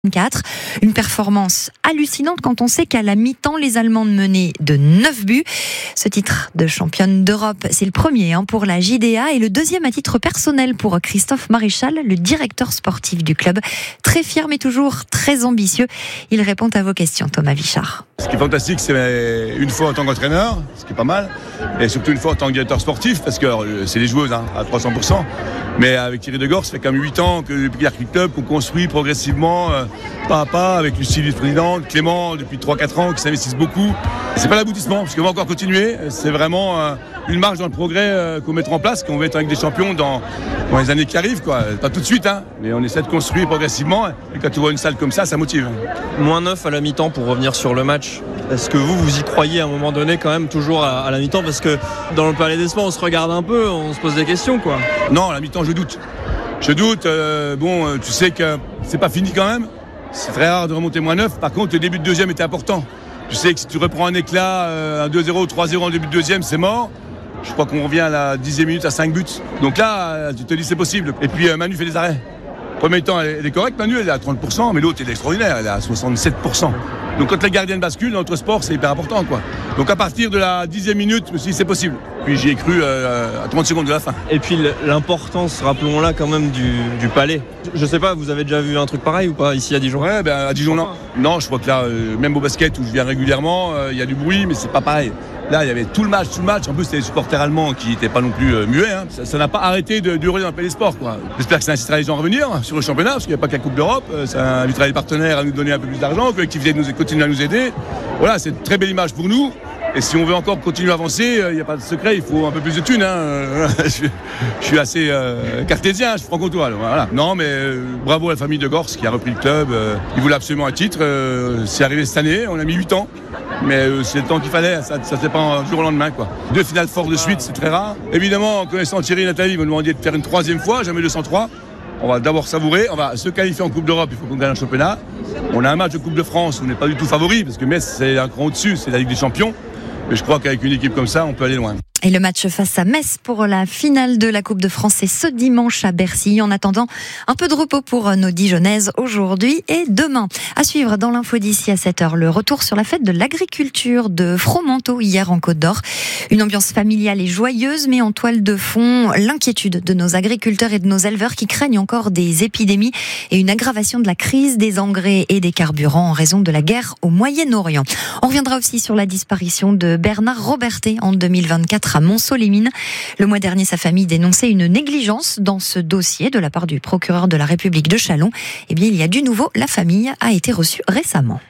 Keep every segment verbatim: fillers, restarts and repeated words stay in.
quatre. Une performance hallucinante quand on sait qu'à la mi-temps, les Allemandes menaient de neuf buts. Ce titre de championne d'Europe, c'est le premier hein, pour la J D A et le deuxième à titre personnel pour Christophe Maréchal, le directeur sportif du club. Très fier mais toujours très ambitieux. Il répond à vos questions, Thomas Vichard. Ce qui est fantastique, c'est une fois en tant qu'entraîneur, ce qui est pas mal, et surtout une fois en tant que directeur sportif, parce que c'est des joueuses hein, à trois cents pour cent. Mais avec Thierry Degors, ça fait quand même huit ans que depuis l'Arctic Club, qu'on construit progressivement, euh, pas à pas, avec Lucie, vice-présidente, Clément, depuis trois quatre ans, qui s'investissent beaucoup. C'est pas l'aboutissement, parce qu'on va encore continuer. C'est vraiment euh, une marche dans le progrès euh, qu'on mettra en place, qu'on va être avec des champions dans, dans les années qui arrivent, quoi. Pas tout de suite, hein, mais on essaie de construire progressivement. Et quand tu vois une salle comme ça, ça motive. Moins neuf à la mi-temps pour revenir sur le match. Est-ce que vous, vous y croyez à un moment donné quand même toujours à, à la mi-temps? Parce que dans le Palais des Sports, on se regarde un peu, on se pose des questions, quoi. Non, à la mi-temps, je doute. Je doute. Euh, bon, tu sais que c'est pas fini quand même. C'est très rare de remonter moins neuf. Par contre, le début de deuxième était important. Tu sais que si tu reprends un éclat, euh, un deux zéro, trois zéro en début de deuxième, c'est mort. Je crois qu'on revient à la dixième minute à cinq buts. Donc là, tu te dis c'est possible. Et puis euh, Manu fait des arrêts. Premier temps, elle est correcte, Manu, elle est à trente pour cent, mais l'autre, elle est extraordinaire, elle est à soixante-sept pour cent. Donc quand les gardiennes basculent, dans notre sport, c'est hyper important, quoi. Donc à partir de la dixième minute, je me suis dit, c'est possible. Puis j'y ai cru euh, à trente secondes de la fin. Et puis l'importance, rappelons-la quand même, du, du Palais. Je sais pas, vous avez déjà vu un truc pareil ou pas, ici à Dijon? Ouais, ben à Dijon, non. Non, je crois que là, euh, même au basket, où je viens régulièrement, il euh, y a du bruit, mais c'est pas pareil. Là, il y avait tout le match, tout le match. En plus, c'était les supporters allemands qui n'étaient pas non plus euh, muets. Hein. Ça, ça n'a pas arrêté de durer dans le Palais des Sports, quoi. J'espère que ça incitera les gens à revenir sur le championnat, parce qu'il n'y a pas que la Coupe d'Europe. Ça invitera les partenaires à nous donner un peu plus d'argent, que qui viennent nous continuer à nous aider. Voilà, c'est une très belle image pour nous. Et si on veut encore continuer à avancer, il euh, n'y a pas de secret, il faut un peu plus de thunes. Hein. je, je suis assez euh, cartésien, je suis franc-comtois. Voilà. Non, mais euh, bravo à la famille Degors qui a repris le club. Euh, ils voulaient absolument un titre. Euh, c'est arrivé cette année, on a mis huit ans. Mais euh, c'est le temps qu'il fallait, ça ne se fait pas un jour au lendemain, quoi. Deux finales fortes de suite, c'est très rare. Évidemment, en connaissant Thierry et Nathalie, ils m'ont demandé de faire une troisième fois, jamais deux cent trois. On va d'abord savourer, on va se qualifier en Coupe d'Europe, il faut qu'on gagne un championnat. On a un match de Coupe de France où on n'est pas du tout favori, parce que Metz, c'est un cran au-dessus, c'est la Ligue des Champions. Mais je crois qu'avec une équipe comme ça, on peut aller loin. Et le match face à Metz pour la finale de la Coupe de France, c'est ce dimanche à Bercy. En attendant, un peu de repos pour nos Dijonnaises aujourd'hui et demain. À suivre dans l'info d'ici à sept heures, le retour sur la fête de l'agriculture de Fromenteau hier en Côte d'Or. Une ambiance familiale et joyeuse, mais en toile de fond, l'inquiétude de nos agriculteurs et de nos éleveurs qui craignent encore des épidémies et une aggravation de la crise des engrais et des carburants en raison de la guerre au Moyen-Orient. On reviendra aussi sur la disparition de Bernard Robertet en deux mille vingt-quatre à Montceau-les-Mines. Le mois dernier, sa famille dénonçait une négligence dans ce dossier de la part du procureur de la République de Châlons. Eh bien, il y a du nouveau. La famille a été reçue récemment.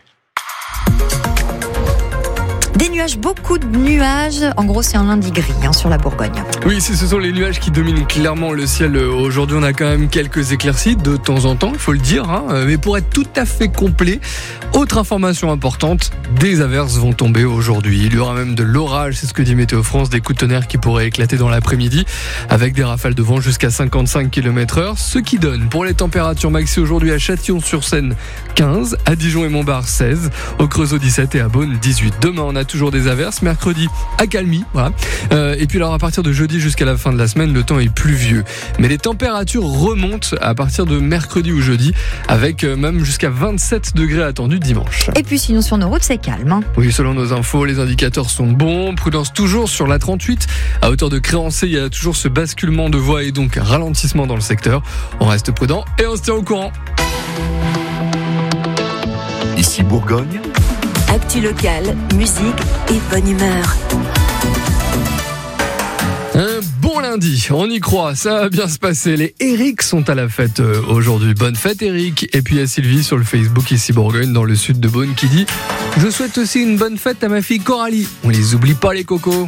Des nuages, beaucoup de nuages. En gros, c'est un lundi gris hein, sur la Bourgogne. Oui, ce sont les nuages qui dominent clairement le ciel. Aujourd'hui, on a quand même quelques éclaircies de temps en temps, il faut le dire. Hein. Mais pour être tout à fait complet, autre information importante, des averses vont tomber aujourd'hui. Il y aura même de l'orage, c'est ce que dit Météo France, des coups de tonnerre qui pourraient éclater dans l'après-midi, avec des rafales de vent jusqu'à cinquante-cinq kilomètres heure. Ce qui donne, pour les températures maxi aujourd'hui à Châtillon-sur-Seine, quinze, à Dijon et Montbard, seize, au Creusot, dix-sept et à Beaune, dix-huit. Demain, on a toujours des averses, mercredi accalmie, voilà. Euh, et puis alors à partir de jeudi jusqu'à la fin de la semaine, le temps est pluvieux. Mais les températures remontent à partir de mercredi ou jeudi, avec euh, même jusqu'à vingt-sept degrés attendus dimanche. Et puis sinon sur nos routes, c'est calme. Hein. Oui, selon nos infos, les indicateurs sont bons. Prudence toujours sur la trente-huit. À hauteur de Créancé, il y a toujours ce basculement de voie et donc ralentissement dans le secteur. On reste prudent et on se tient au courant. Ici Bourgogne. Actu locale, musique et bonne humeur. Un bon lundi, on y croit, ça va bien se passer. Les Eric sont à la fête aujourd'hui. Bonne fête Eric. Et puis il y a Sylvie sur le Facebook ici Bourgogne dans le sud de Beaune qui dit « Je souhaite aussi une bonne fête à ma fille Coralie. On les oublie pas les cocos ».